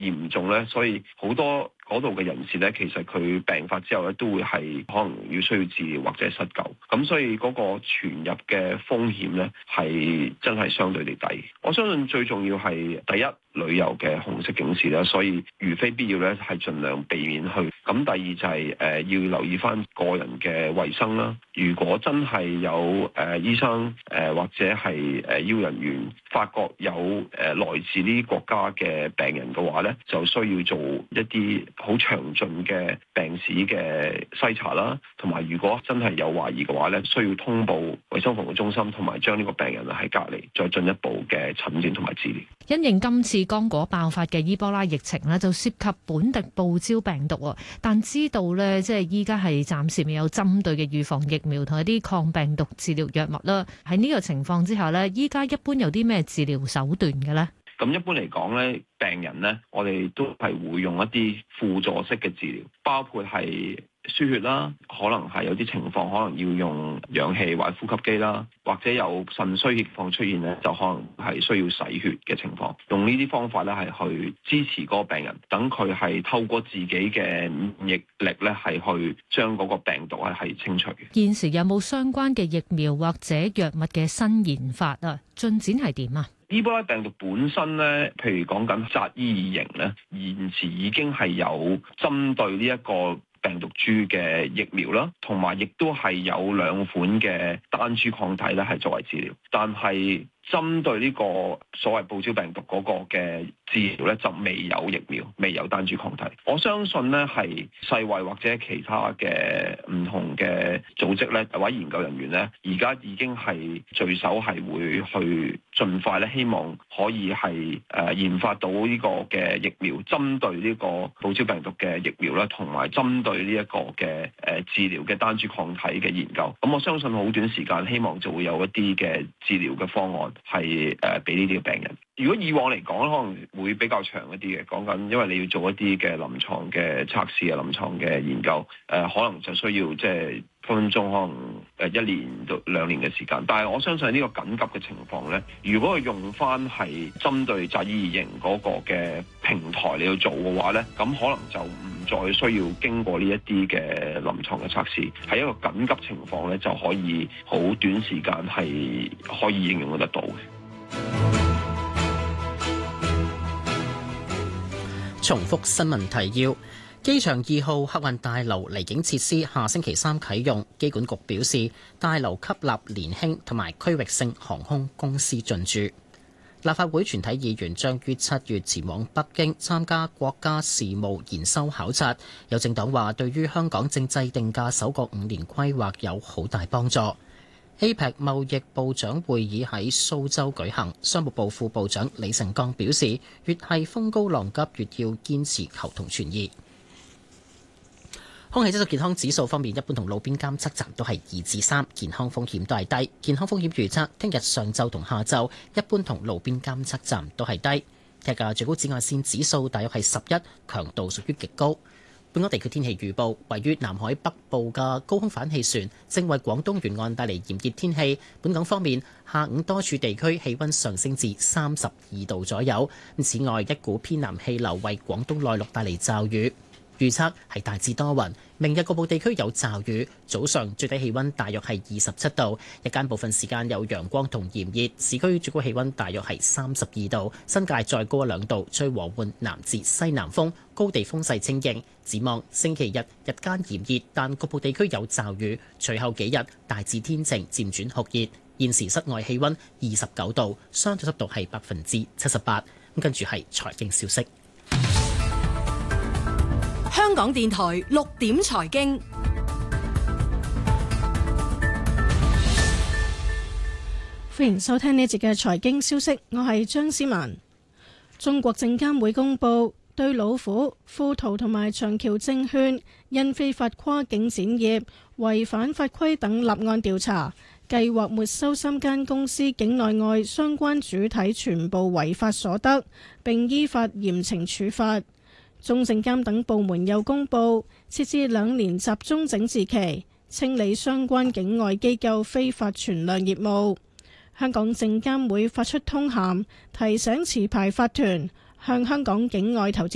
嚴重咧，所以好多嗰度嘅人士咧，其實佢病發之後咧，都會係可能要需要治療或者失救，咁所以嗰個傳入嘅風險咧係真係相對地低。我相信最重要係第一，旅遊嘅紅色警示啦，所以如非必要咧，係盡量避免去。咁第二就係要留意翻個人嘅衛生啦。如果真係有醫生或者係醫護人員發覺有來自呢啲國家嘅病人嘅話咧，就需要做一啲好詳盡嘅病史嘅篩查啦。同埋如果真係有懷疑嘅話咧，需要通報衛生防護中心，同埋將呢個病人喺隔離，再進一步嘅診斷同埋治療。 因應今次剛果爆發嘅伊波拉疫情呢，就涉及本地報招病毒啊，但知道呢，即係依家係暫時未有針對嘅預防疫苗同一啲抗病毒治療藥物啦。喺呢個情況之下呢，依家一般有啲咩治療手段嘅呢？ 咁一般嚟講呢，病人呢，我哋都係會用一啲輔助式嘅治療，包括係輸血啦，可能係有啲情況可能要用氧氣或者呼吸機啦，或者有腎衰竭況出現咧，就可能係需要洗血嘅情況。用呢啲方法咧，係去支持嗰個病人，等佢係透過自己嘅免疫力咧，係去將嗰個病毒係清除。 現時有冇相關嘅疫苗或者藥物嘅新研發啊？進展係點啊？ 伊波拉病毒本身咧，譬如講緊扎伊爾型咧，現時已經係有針對呢一個病毒株嘅疫苗啦，同埋亦都係有2款嘅單株抗體咧，係作為治療，但係針對呢個所謂報招病毒嗰個嘅治療咧，就未有疫苗，未有單株抗體。我相信咧，係世衛或者其他嘅唔同嘅組織咧，或者研究人員咧，而家已經係聚首係會去盡快咧，希望可以係研發到呢個嘅疫苗，針對呢個報招病毒嘅疫苗啦，同埋針對呢一個嘅治療嘅單株抗體嘅研究。咁我相信好短時間，希望就會有一啲嘅治療嘅方案。係俾呢啲嘅病人。如果以往嚟講，可能會比較長一啲嘅，講緊因為你要做一啲嘅臨床嘅測試啊、臨床嘅研究，可能就需要即係分分鐘可能1年到2年嘅時間。但係我相信呢個緊急嘅情況咧，如果佢用翻係針對扎伊爾型嗰個嘅平台你要做嘅話咧，咁可能就唔再需要經過呢一啲嘅臨床嘅測試，喺一個緊急情況咧就可以好短時間係可以應用得到嘅。 重複新聞提要：機場2號客運大樓離境設施下星期3啟用，機管局表示大樓吸納年輕同埋區域性航空公司進駐。立法會全體議員將於7月前往北京參加國家事務研修考察，有政黨話對於香港正制定嘅首個5年規劃有好大幫助。APEC 貿易部長會議喺蘇州舉行，商務部副部長李成鋼表示，越係風高浪急，越要堅持求同存異。空氣質素健康指數方面，一般同路邊監測站都係2至3，健康風險都係低。健康風險預測，聽日上晝同下晝，一般同路邊監測站都係低。聽日嘅最高紫外線指數大約係11，強度屬於極高。本港地區天氣預報，位於南海北部嘅高空反氣旋正為廣東沿岸帶嚟炎熱天氣。本港方面，下午多處地區氣溫上升至32度左右。此外，一股偏南氣流為廣東內陸帶嚟驟雨。預測係大致多雲，明日局部地區有驟雨，早上最低氣溫大約係27度，日間部分時間有陽光同炎熱，市區最高氣溫大約係32度，新界再高1-2度，吹和緩南至西南風，高地風勢清勁。展望星期日日間炎熱，但局部地區有驟雨，隨後幾日大致天晴，漸轉酷熱。現時室外氣溫29度，相對濕度係78%。跟住係財經消息。 香港電台6點財經， 歡迎收聽呢一節嘅財經消息，我係張思文。中國證監會公布對老虎、富途同埋長橋證券因非法跨境展業、違反法規等立案調查，計劃沒收3間公司境內外相關主體全部違法所得，並依法嚴懲處罰。中證監等部門又公布設置2年集中整治期，清理相關境外機構非法存量業務。香港證監會發出通函，提醒持牌法團向香港境外投資